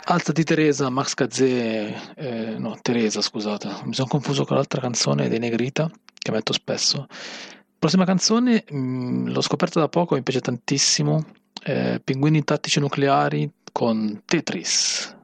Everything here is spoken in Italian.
Alza di Teresa, Max Gazzè, no, Teresa, scusate, mi sono confuso con l'altra canzone dei Negrita che metto spesso. Prossima canzone, l'ho scoperta da poco, mi piace tantissimo. Pinguini tattici nucleari con Tetris.